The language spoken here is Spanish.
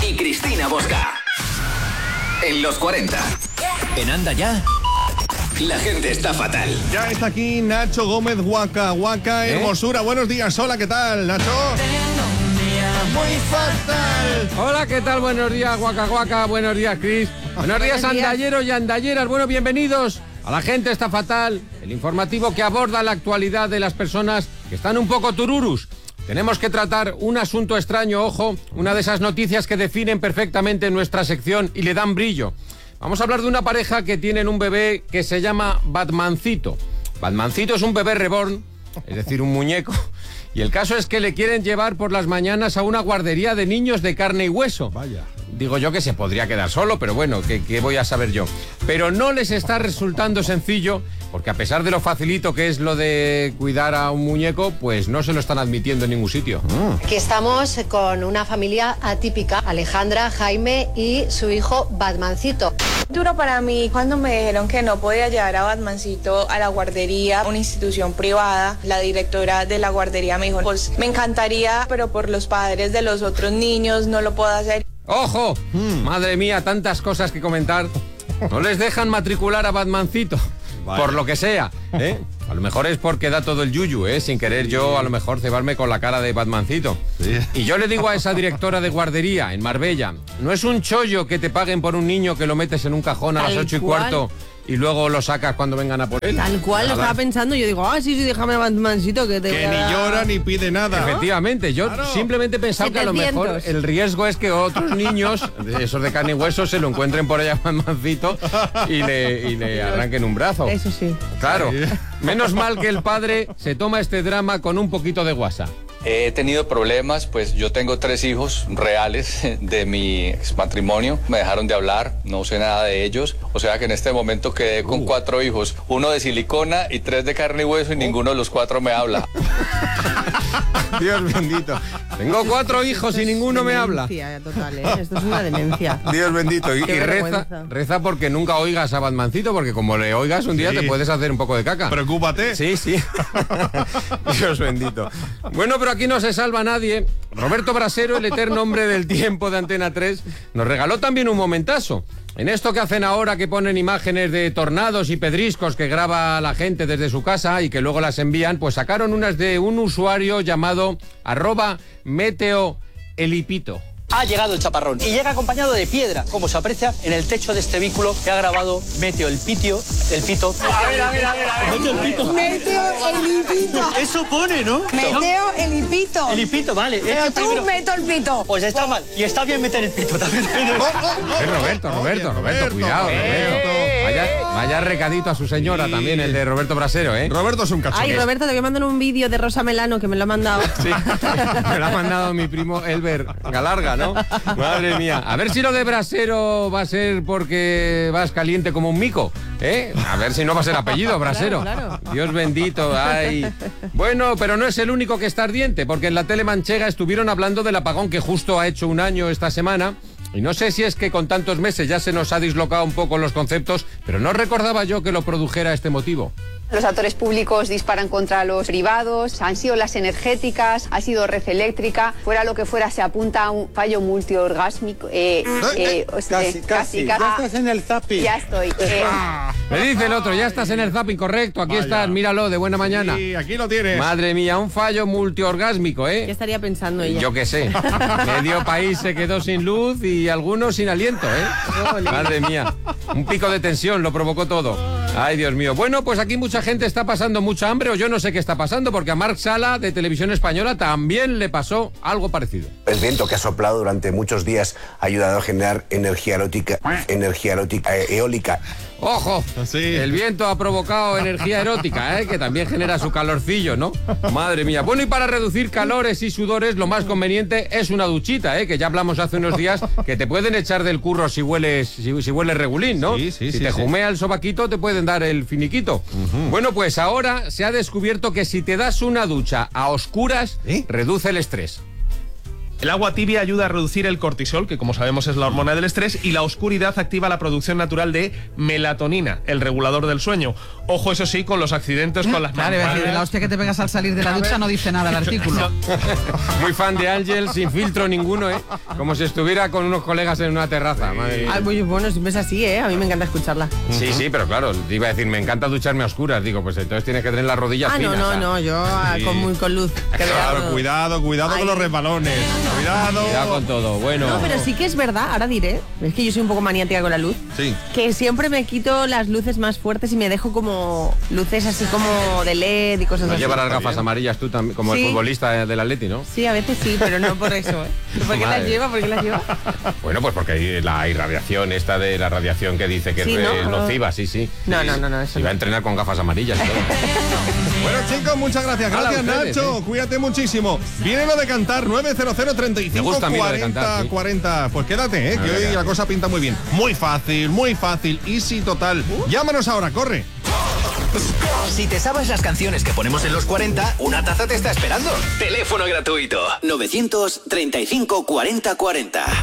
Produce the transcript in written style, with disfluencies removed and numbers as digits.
y Cristina Bosca. En los 40. En Anda Ya, la gente está fatal. Ya está aquí Nacho Gómez, Waka Waka, Hermosura. Buenos días, hola, ¿qué tal, Nacho? Muy fatal. Hola, ¿qué tal? Buenos días, Waka Waka. Buenos días, Cris. Buenos días, andalleros y andalleras. Bueno, bienvenidos a La Gente Está Fatal, el informativo que aborda la actualidad de las personas que están un poco tururus. Tenemos que tratar un asunto extraño, ojo, una de esas noticias que definen perfectamente nuestra sección y le dan brillo. Vamos a hablar de una pareja que tienen un bebé que se llama Batmancito. Batmancito es un bebé reborn, es decir, un muñeco. Y el caso es que le quieren llevar por las mañanas a una guardería de niños de carne y hueso. Vaya. Digo yo que se podría quedar solo, pero bueno, ¿qué voy a saber yo? Pero no les está resultando sencillo, porque a pesar de lo facilito que es lo de cuidar a un muñeco, pues no se lo están admitiendo en ningún sitio. Aquí estamos con una familia atípica, Alejandra, Jaime y su hijo Batmancito. Duro para mí cuando me dijeron que no podía llevar a Batmancito a la guardería, una institución privada. La directora de la guardería me dijo, pues me encantaría, pero por los padres de los otros niños no lo puedo hacer. ¡Ojo! Madre mía, tantas cosas que comentar. No les dejan matricular a Batmancito, por lo que sea, ¿eh? A lo mejor es porque da todo el yuyu, ¿eh? Sin querer yo a lo mejor cebarme con la cara de Batmancito. Sí. Y yo le digo a esa directora de guardería en Marbella, no es un chollo que te paguen por un niño que lo metes en un cajón a las 8:15 y luego lo sacas cuando vengan a por él. Tal cual, lo estaba pensando. Yo digo, sí, déjame a Batmancito que te que ni llora ni pide nada. Efectivamente, yo simplemente pensaba que a lo mejor el riesgo es que otros niños, esos de carne y hueso, se lo encuentren por allá a Batmancito y le arranquen un brazo. Eso sí. Claro. Menos mal que el padre se toma este drama con un poquito de guasa. He tenido problemas, pues yo tengo 3 hijos reales de mi exmatrimonio. Me dejaron de hablar, no sé nada de ellos. O sea que en este momento quedé con 4 hijos. 1 de silicona y 3 de carne y hueso y ninguno de los 4 me habla. Dios bendito. Tengo 4 hijos y ninguno me habla. Total, esto es una demencia. Dios bendito. Y reza porque nunca oigas a Batmancito, porque como le oigas un día te puedes hacer un poco de caca. Preocúpate. Sí. Dios bendito. Bueno, pero aquí no se salva nadie. Roberto Brasero, el eterno hombre del tiempo de Antena 3, nos regaló también un momentazo. En esto que hacen ahora, que ponen imágenes de tornados y pedriscos que graba la gente desde su casa y que luego las envían, pues sacaron unas de un usuario llamado @meteoelipito. Ha llegado el chaparrón y llega acompañado de piedra, como se aprecia en el techo de este vehículo que ha grabado Meteo el Pito. A ver. Meteo el Pito. Meteo Elipito. Eso pone, ¿no? Meteo Elipito. El pito, vale. Pero tú meto el pito. Pues está mal. Y está bien meter el pito también. Roberto, cuidado, Roberto. Vaya recadito a su señora también, el de Roberto Brasero, ¿eh? Roberto es un cachorro. Ay, Roberto, te voy a mandar un vídeo de Rosa Melano que me lo ha mandado. Sí, me lo ha mandado mi primo Elber Galarga, ¿no? Madre mía. A ver si lo de Brasero va a ser porque vas caliente como un mico, ¿eh? A ver si no va a ser apellido, Brasero. Claro. Dios bendito, ay. Bueno, pero no es el único que está ardiente, porque en la tele manchega estuvieron hablando del apagón que justo ha hecho un año esta semana. Y no sé si es que con tantos meses ya se nos ha dislocado un poco los conceptos, pero no recordaba yo que lo produjera este motivo. Los actores públicos disparan contra los privados, han sido las energéticas, ha sido red eléctrica, fuera lo que fuera se apunta a un fallo multiorgásmico. Casi. Ya estás en el zapping. Ya estoy. Me dice el otro, ya estás en el zapping, correcto, aquí estás, míralo, de buena mañana. Sí, aquí lo tienes. Madre mía, un fallo multiorgásmico, ¿eh? ¿Qué estaría pensando ella? Yo qué sé. Medio país se quedó sin luz y algunos sin aliento, ¿eh? Madre mía. Un pico de tensión lo provocó todo. Ay, Dios mío. Bueno, pues aquí mucha gente está pasando mucha hambre o yo no sé qué está pasando, porque a Marc Sala de Televisión Española también le pasó algo parecido. El viento que ha soplado durante muchos días ha ayudado a generar energía eólica. ¡Ojo! Sí. El viento ha provocado energía erótica, ¿eh? Que también genera su calorcillo, ¿no? Madre mía. Bueno, y para reducir calores y sudores, lo más conveniente es una duchita, ¿eh? Que ya hablamos hace unos días que te pueden echar del curro si hueles regulín, ¿no? Si te jumea el sobaquito, te pueden dar el finiquito. Bueno, pues ahora se ha descubierto que si te das una ducha a oscuras, reduce el estrés. El agua tibia ayuda a reducir el cortisol, que como sabemos es la hormona del estrés, y la oscuridad activa la producción natural de melatonina, el regulador del sueño. Ojo, eso sí, con los accidentes, con las Claro, la hostia que te pegas al salir de la ducha no dice nada el artículo. Muy fan de Ángel, sin filtro ninguno, ¿eh? Como si estuviera con unos colegas en una terraza. Madre mía. Muy bueno, siempre es así, ¿eh? A mí me encanta escucharla. Sí, pero claro, te iba a decir, me encanta ducharme a oscuras. Digo, pues entonces tienes que tener las rodillas finas. No, yo con luz. Claro, cuidado con los resbalones. Cuidado con todo, bueno. No, pero sí que es verdad, ahora diré, es que yo soy un poco maniática con la luz. Sí. Que siempre me quito las luces más fuertes y me dejo como luces así como de LED y cosas así. No llevarás gafas amarillas tú también, como el futbolista del Atleti, ¿no? Sí, a veces sí, pero no por eso, ¿eh? ¿Por qué las lleva? Bueno, pues porque hay la irradiación esta de la radiación que dice que es nociva, sí. No, eso iba a entrenar con gafas amarillas y todo. Bueno, chicos, muchas gracias. Gracias, Nacho. Cuídate muchísimo. Viene lo de cantar, 900 35 40 40. Pues quédate, que hoy la cosa pinta muy bien. Muy fácil, easy total. Llámanos ahora, corre. Si te sabes las canciones que ponemos en los 40, una taza te está esperando. Teléfono gratuito 935 40 40.